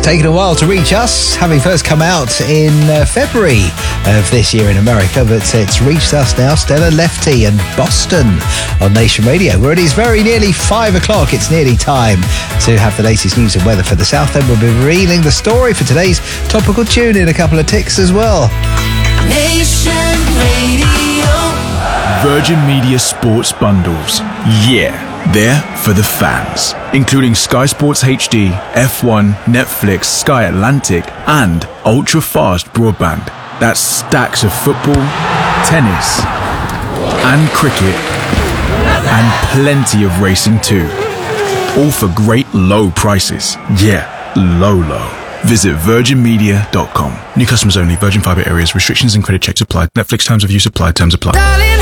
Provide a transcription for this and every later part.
taken a while to reach us, having first come out in February of this year in America, but it's reached us now. Stella Lefty and Boston on Nation Radio, where it is very nearly 5 o'clock. It's nearly time to have the latest news and weather for the South End. We'll be revealing the story for today's topical tune in a couple of ticks as well. Nation Radio. Virgin Media Sports Bundles. Yeah. They're for the fans, including Sky Sports HD, F1, Netflix, Sky Atlantic, and ultra-fast broadband. That's stacks of football, tennis, and cricket, and plenty of racing too. All for great low prices. Yeah, low. Visit virginmedia.com. New customers only. Virgin Fibre areas. Restrictions and credit checks apply. Netflix terms of use apply. Terms apply.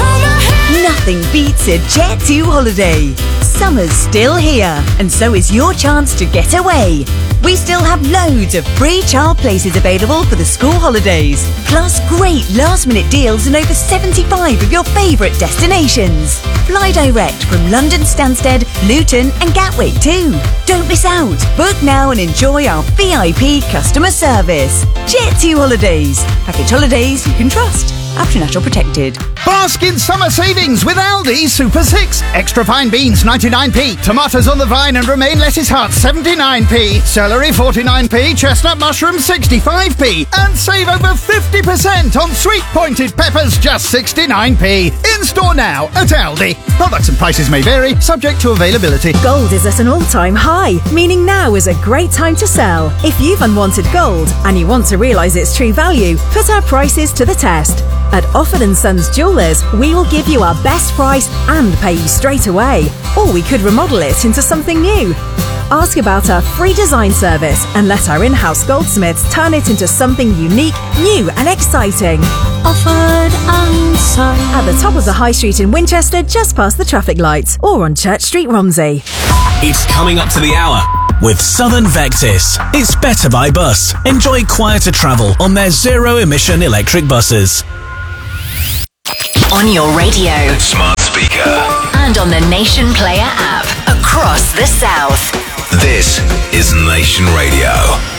Nothing beats a Jet2 holiday. Summer's still here, and so is your chance to get away. We still have loads of free child places available for the school holidays, plus great last-minute deals on over 75 of your favourite destinations. Fly direct from London Stansted, Luton and Gatwick too. Don't miss out. Book now and enjoy our VIP customer service. Jet2 Holidays. Package holidays you can trust. After National Protected. Bask in summer savings with Aldi Super 6. Extra fine beans 99p. Tomatoes on the vine and romaine lettuce heart 79p. Celery 49p. Chestnut mushrooms 65p. And save over 50% on sweet pointed peppers just 69p. In store now at Aldi. Products and prices may vary, subject to availability. Gold is at an all-time high, meaning now is a great time to sell. If you've unwanted gold and you want to realise its true value, put our prices to the test. At Offord & Sons Jewellers, we will give you our best price and pay you straight away. Or we could remodel it into something new. Ask about our free design service and let our in-house goldsmiths turn it into something unique, new and exciting. Offord & Sons. At the top of the High Street in Winchester, just past the traffic lights, or on Church Street, Romsey. It's coming up to the hour. With Southern Vectis, it's better by bus. Enjoy quieter travel on their zero-emission electric buses. On your radio, smart speaker, and on the Nation Player app across the South. This is Nation Radio.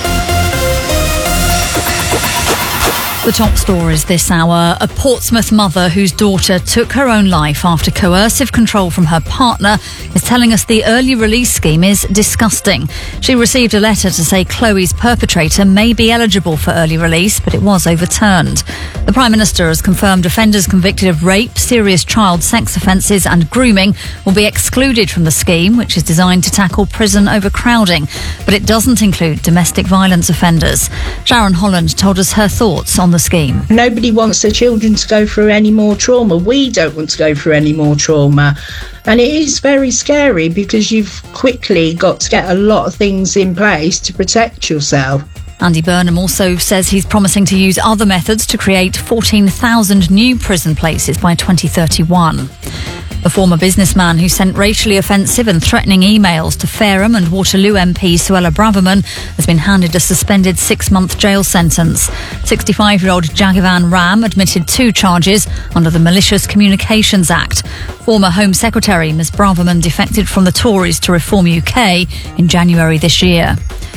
The top stories this hour. A Portsmouth mother whose daughter took her own life after coercive control from her partner is telling us the early release scheme is disgusting. She received a letter to say Chloe's perpetrator may be eligible for early release, but it was overturned. The Prime Minister has confirmed offenders convicted of rape, serious child sex offences and grooming will be excluded from the scheme, which is designed to tackle prison overcrowding. But it doesn't include domestic violence offenders. Sharon Holland told us her thoughts on the scheme. Nobody wants their children to go through any more trauma. We don't want to go through any more trauma. And it is very scary because you've quickly got to get a lot of things in place to protect yourself. Andy Burnham also says he's promising to use other methods to create 14,000 new prison places by 2031. The former businessman who sent racially offensive and threatening emails to Fareham and Waterloo MP Suella Braverman has been handed a suspended 6-month jail sentence. 65-year-old Jagavan Ram admitted 2 charges under the Malicious Communications Act. Former Home Secretary Ms Braverman defected from the Tories to Reform UK in January this year.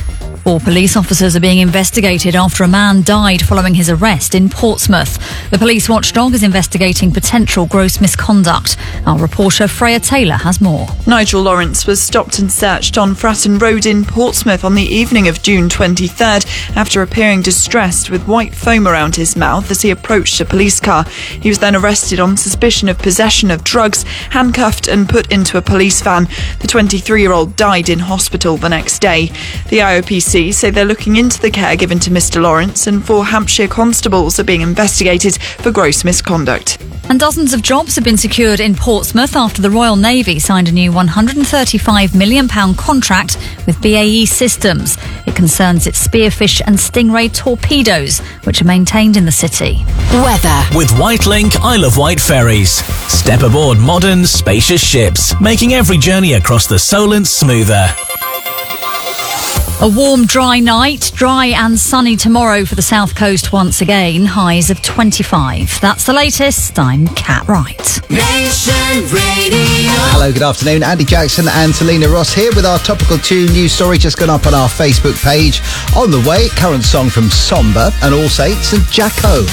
4 police officers are being investigated after a man died following his arrest in Portsmouth. The police watchdog is investigating potential gross misconduct. Our reporter Freya Taylor has more. Nigel Lawrence was stopped and searched on Fratton Road in Portsmouth on the evening of June 23rd after appearing distressed with white foam around his mouth as he approached a police car. He was then arrested on suspicion of possession of drugs, handcuffed and put into a police van. The 23-year-old died in hospital the next day. The IOPC say they're looking into the care given to Mr Lawrence, and 4 Hampshire constables are being investigated for gross misconduct. And dozens of jobs have been secured in Portsmouth after the Royal Navy signed a new £135 million contract with BAE Systems. It concerns its Spearfish and Stingray torpedoes, which are maintained in the city. Weather. With Whitelink Isle of Wight ferries. Step aboard modern, spacious ships, making every journey across the Solent smoother. A warm, dry night, dry and sunny tomorrow for the south coast once again, highs of 25. That's the latest. I'm Kat Wright. Nation Radio. Hello, good afternoon. Andy Jackson and Selena Ross here with our topical tune news story just gone up on our Facebook page. On the way, current song from Somber and All Saints and Jacko.